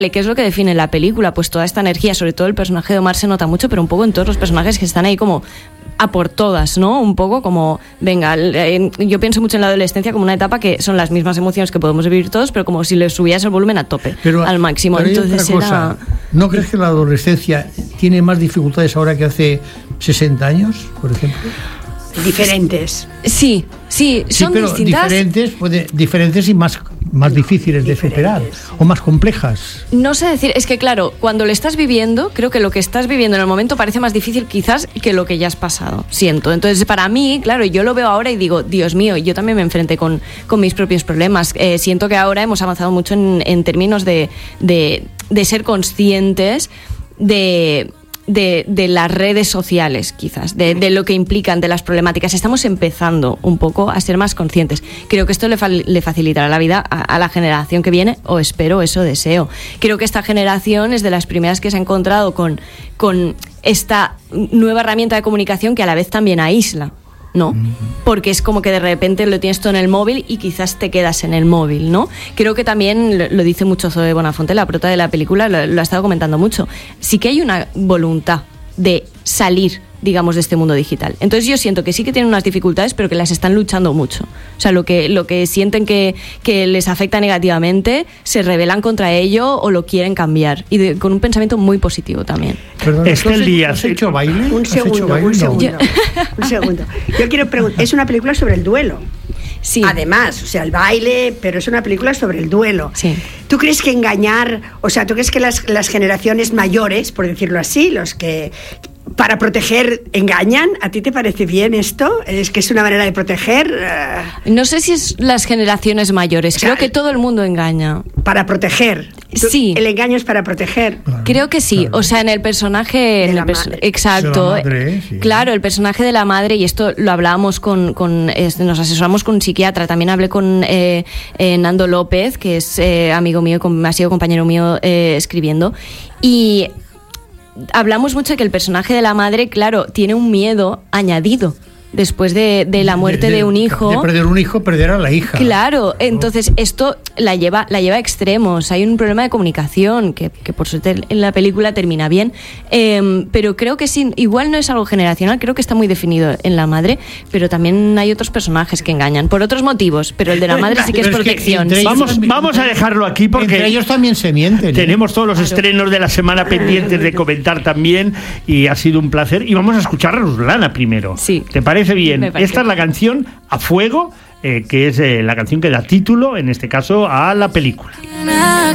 ¿Qué es lo que define la película? Pues toda esta energía, sobre todo el personaje de Omar se nota mucho, pero un poco en todos los personajes que están ahí como a por todas, ¿no? Un poco como, venga, yo pienso mucho en la adolescencia como una etapa que son las mismas emociones que podemos vivir todos, pero como si le subías el volumen a tope, al máximo. Pero entonces otra cosa, ¿no crees que la adolescencia tiene más dificultades ahora que hace 60 años, por ejemplo? Diferentes. Sí, son pero distintas. Diferentes y más difíciles de superar o más complejas. No sé decir, es que claro, cuando lo estás viviendo, creo que lo que estás viviendo en el momento parece más difícil quizás que lo que ya has pasado, siento. Entonces para mí, claro, yo lo veo ahora y digo, Dios mío, yo también me enfrenté con mis propios problemas. Siento que ahora hemos avanzado mucho en términos de ser conscientes de las redes sociales, quizás, de lo que implican, de las problemáticas. Estamos empezando un poco a ser más conscientes. Creo que esto le facilitará la vida a la generación que viene, o espero, eso deseo. Creo que esta generación es de las primeras que se ha encontrado con esta nueva herramienta de comunicación que a la vez también aísla, ¿no? Porque es como que de repente lo tienes todo en el móvil y quizás te quedas en el móvil, ¿no? Creo que también lo dice mucho Zoe Bonafonte, la prota de la película, lo ha estado comentando mucho. Sí que hay una voluntad de salir, digamos, de este mundo digital. Entonces yo siento que sí que tienen unas dificultades, pero que las están luchando mucho. O sea, lo que sienten que les afecta negativamente, se rebelan contra ello o lo quieren cambiar. Y con un pensamiento muy positivo también. Perdón, ¿has hecho baile? Un segundo. Yo quiero preguntar, es una película sobre el duelo. Sí. Además, o sea, el baile, pero es una película sobre el duelo. Sí. ¿Tú crees que tú crees que las generaciones mayores, por decirlo así, los que para proteger engañan? ¿A ti te parece bien esto? ¿Es que es una manera de proteger? No sé si es las generaciones mayores, creo que todo el mundo engaña. Para proteger. Sí. El engaño es para proteger. Creo que sí, o sea, en el personaje... Exacto. Sí. Claro, el personaje de la madre, y esto lo hablábamos nos asesoramos con un psiquiatra, también hablé con Nando López, que es amigo mío, ha sido compañero mío escribiendo, y hablamos mucho de que el personaje de la madre, claro, tiene un miedo añadido después de la muerte de un hijo. De perder un hijo, perder a la hija. Claro, entonces esto la lleva a extremos. Hay un problema de comunicación que por suerte en la película termina bien, pero creo que sí, igual no es algo generacional, creo que está muy definido en la madre, pero también hay otros personajes que engañan por otros motivos, pero el de la madre sí que es protección. Vamos a dejarlo aquí porque entre ellos también se mienten. Tenemos todos los estrenos de la semana pendientes de comentar también, y ha sido un placer. Y vamos a escuchar a Ruslana primero. Sí. ¿Te parece bien? Me parece. Esta es la canción A Fuego, que es la canción que da título, en este caso, a la película.